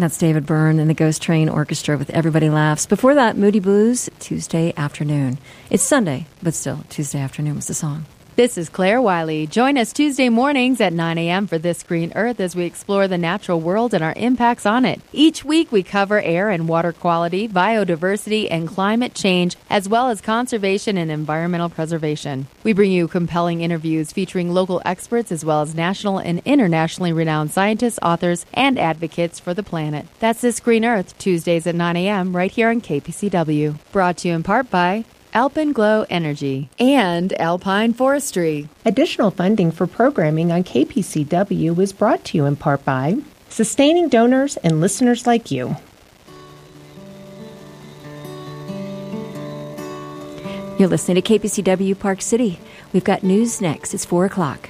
That's David Byrne and the Ghost Train Orchestra with Everybody Laughs. Before that, Moody Blues, Tuesday Afternoon. It's Sunday, but still, Tuesday Afternoon was the song. This is Claire Wiley. Join us Tuesday mornings at 9 a.m. for This Green Earth as we explore the natural world and our impacts on it. Each week we cover air and water quality, biodiversity, and climate change, as well as conservation and environmental preservation. We bring you compelling interviews featuring local experts as well as national and internationally renowned scientists, authors, and advocates for the planet. That's This Green Earth, Tuesdays at 9 a.m. right here on KPCW. Brought to you in part by Alpenglow Energy and Alpine Forestry. Additional funding for programming on KPCW was brought to you in part by sustaining donors and listeners like you. You're listening to KPCW Park City. We've got news next. It's 4 o'clock.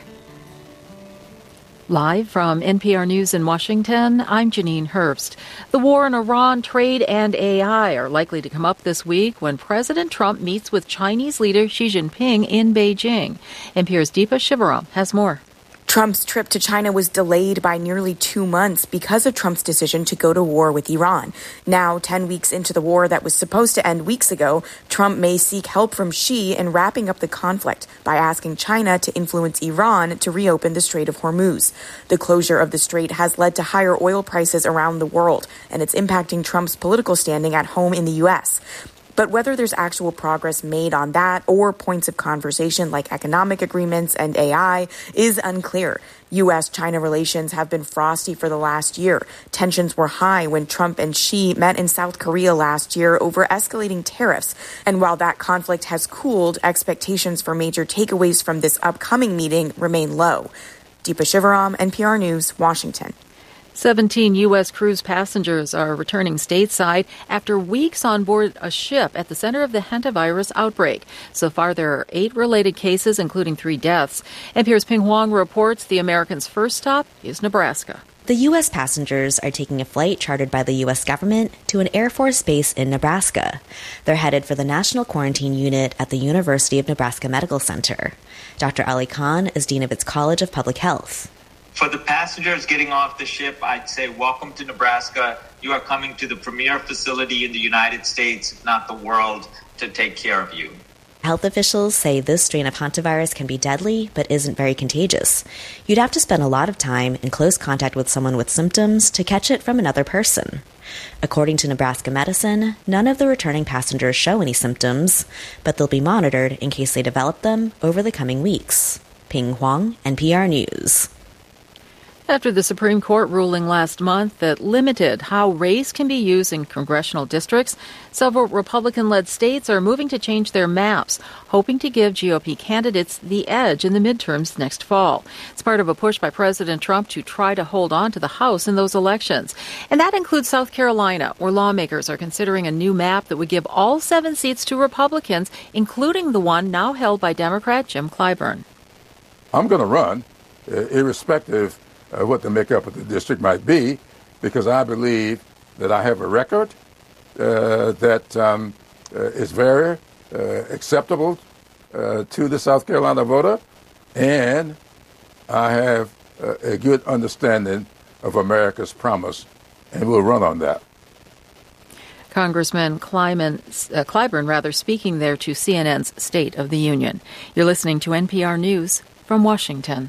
Live from NPR News in Washington, I'm Janine Herbst. The war in Iran, trade, and AI are likely to come up this week when President Trump meets with Chinese leader Xi Jinping in Beijing. NPR's Deepa Shivaram has more. Trump's trip to China was delayed by nearly 2 months because of Trump's decision to go to war with Iran. Now, 10 weeks into the war that was supposed to end weeks ago, Trump may seek help from Xi in wrapping up the conflict by asking China to influence Iran to reopen the Strait of Hormuz. The closure of the strait has led to higher oil prices around the world, and it's impacting Trump's political standing at home in the U.S. But whether there's actual progress made on that or points of conversation like economic agreements and AI is unclear. U.S.-China relations have been frosty for the last year. Tensions were high when Trump and Xi met in South Korea last year over escalating tariffs. And while that conflict has cooled, expectations for major takeaways from this upcoming meeting remain low. Deepa Shivaram, NPR News, Washington. 17 U.S. cruise passengers are returning stateside after weeks on board a ship at the center of the hantavirus outbreak. So far, there are 8 related cases, including 3 deaths. NPR's Ping Huang reports the Americans' first stop is Nebraska. The U.S. passengers are taking a flight chartered by the U.S. government to an Air Force base in Nebraska. They're headed for the National Quarantine Unit at the University of Nebraska Medical Center. Dr. Ali Khan is dean of its College of Public Health. For the passengers getting off the ship, I'd say welcome to Nebraska. You are coming to the premier facility in the United States, if not the world, to take care of you. Health officials say this strain of hantavirus can be deadly, but isn't very contagious. You'd have to spend a lot of time in close contact with someone with symptoms to catch it from another person. According to Nebraska Medicine, none of the returning passengers show any symptoms, but they'll be monitored in case they develop them over the coming weeks. Ping Huang, NPR News. After the Supreme Court ruling last month that limited how race can be used in congressional districts, several Republican-led states are moving to change their maps, hoping to give GOP candidates the edge in the midterms next fall. It's part of a push by President Trump to try to hold on to the House in those elections. And that includes South Carolina, where lawmakers are considering a new map that would give all 7 seats to Republicans, including the one now held by Democrat Jim Clyburn. I'm going to run, irrespective what the makeup of the district might be, because I believe that I have a record that is very acceptable to the South Carolina voter, and I have a good understanding of America's promise, and we'll run on that. Congressman Clyburn, speaking there to CNN's State of the Union. You're listening to NPR News from Washington.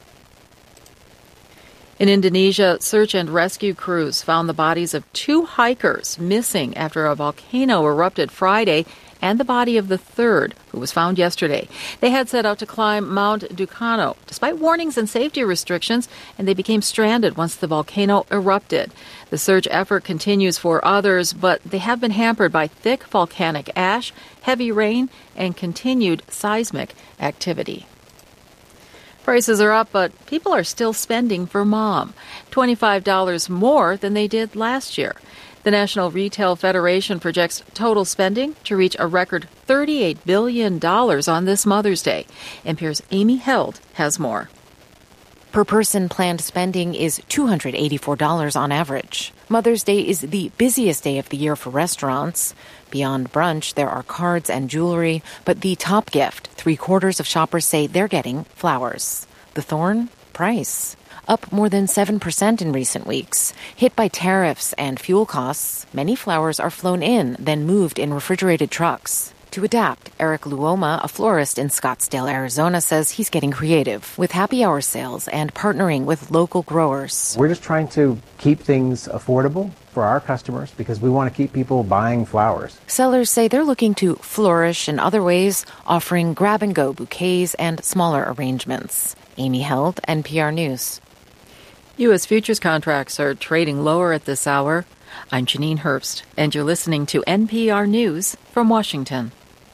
In Indonesia, search and rescue crews found the bodies of 2 hikers missing after a volcano erupted Friday, and the body of the 3rd, who was found yesterday. They had set out to climb Mount Ducano, despite warnings and safety restrictions, and they became stranded once the volcano erupted. The search effort continues for others, but they have been hampered by thick volcanic ash, heavy rain, and continued seismic activity. Prices are up, but people are still spending for mom, $25 more than they did last year. The National Retail Federation projects total spending to reach a record $38 billion on this Mother's Day. NPR's Amy Held has more. Per person planned spending is $284 on average. Mother's Day is the busiest day of the year for restaurants. Beyond brunch, there are cards and jewelry, but the top gift, 3/4 of shoppers say they're getting flowers. The thorn? Price. up more than 7% in recent weeks. Hit by tariffs and fuel costs, many flowers are flown in, then moved in refrigerated trucks. To adapt, Eric Luoma, a florist in Scottsdale, Arizona, says he's getting creative with happy hour sales and partnering with local growers. We're just trying to keep things affordable for our customers because we want to keep people buying flowers. Sellers say they're looking to flourish in other ways, offering grab-and-go bouquets and smaller arrangements. Amy Held, NPR News. U.S. futures contracts are trading lower at this hour. I'm Janine Herbst, and you're listening to NPR News from Washington.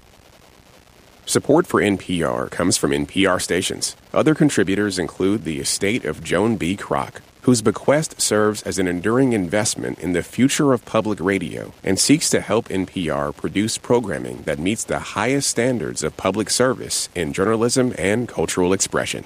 Support for NPR comes from NPR stations. Other contributors include the estate of Joan B. Kroc, whose bequest serves as an enduring investment in the future of public radio and seeks to help NPR produce programming that meets the highest standards of public service in journalism and cultural expression.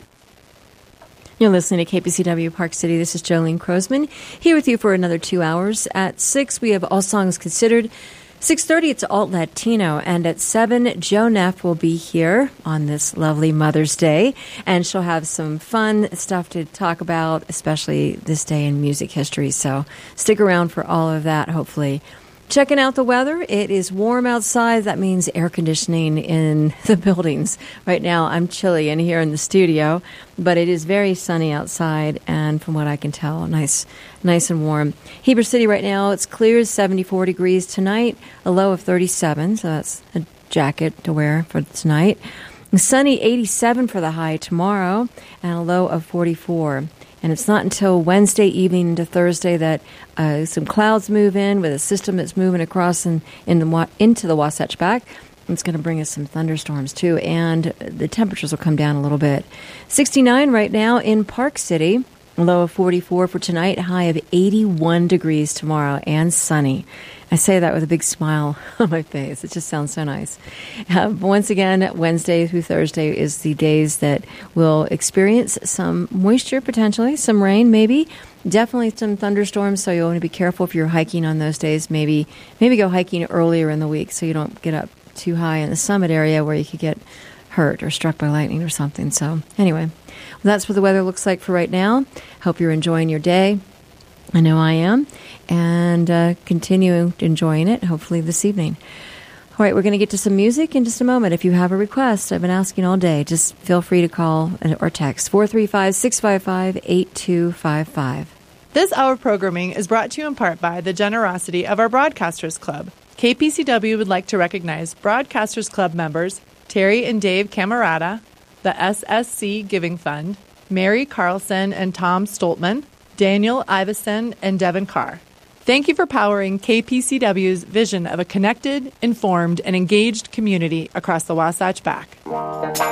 You're listening to KPCW Park City. This is Jolene Crosman here with you for another 2 hours. At 6, we have All Songs Considered. 6:30, it's Alt Latino. And at 7, Joe Neff will be here on this lovely Mother's Day. And she'll have some fun stuff to talk about, especially this day in music history. So stick around for all of that, hopefully. Checking out the weather. It is warm outside. That means air conditioning in the buildings. Right now, I'm chilly in here in the studio, but it is very sunny outside, and from what I can tell, nice and warm. Heber City right now, it's clear, 74 degrees tonight, a low of 37, so that's a jacket to wear for tonight. Sunny, 87 for the high tomorrow, and a low of 44. And it's not until Wednesday evening into Thursday that some clouds move in with a system that's moving across into the Wasatch Back. It's going to bring us some thunderstorms, too, and the temperatures will come down a little bit. 69 right now in Park City, a low of 44 for tonight, high of 81 degrees tomorrow, and sunny. I say that with a big smile on my face. It just sounds so nice. Once again, Wednesday through Thursday is the days that we'll experience some moisture, potentially, some rain, maybe. Definitely some thunderstorms, so you'll want to be careful if you're hiking on those days. Maybe go hiking earlier in the week so you don't get up too high in the summit area where you could get hurt or struck by lightning or something. So anyway, that's what the weather looks like for right now. Hope you're enjoying your day. I know I am, and continue enjoying it, hopefully this evening. All right, we're going to get to some music in just a moment. If you have a request, I've been asking all day, just feel free to call or text 435-655-8255. This hour of programming is brought to you in part by the generosity of our Broadcasters Club. KPCW would like to recognize Broadcasters Club members Terry and Dave Camerata, the SSC Giving Fund, Mary Carlson and Tom Stoltman, Daniel Iveson, and Devin Carr. Thank you for powering KPCW's vision of a connected, informed, and engaged community across the Wasatch Back.